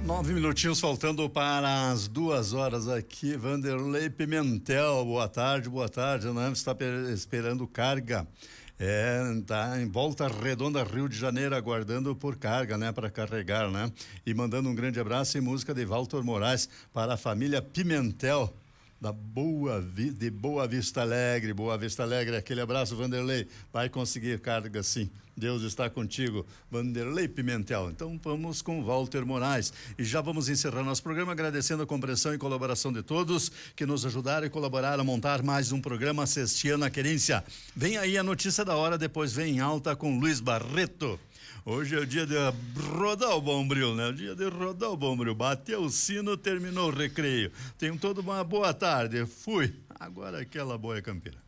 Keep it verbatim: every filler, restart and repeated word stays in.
Nove minutinhos faltando para as duas horas aqui. Vanderlei Pimentel, boa tarde, boa tarde, né? Está esperando carga. É, tá em Volta Redonda, Rio de Janeiro, aguardando por carga, né? Para carregar, né? E mandando um grande abraço e música de Walter Moraes para a família Pimentel. Da Boa de Boa Vista Alegre, Boa Vista Alegre, aquele abraço, Vanderlei, vai conseguir carga sim, Deus está contigo, Vanderlei Pimentel. Então vamos com Walter Moraes e já vamos encerrar nosso programa agradecendo a compreensão e colaboração de todos que nos ajudaram e colaboraram a montar mais um programa Cestia na Querência. Vem aí a notícia da hora, depois vem em alta com Luiz Barreto. Hoje é o dia de rodar o bombril, né? O dia de rodar o bombril. Bateu o sino, terminou o recreio. Tenham toda uma boa tarde. Fui. Agora aquela boa campeira.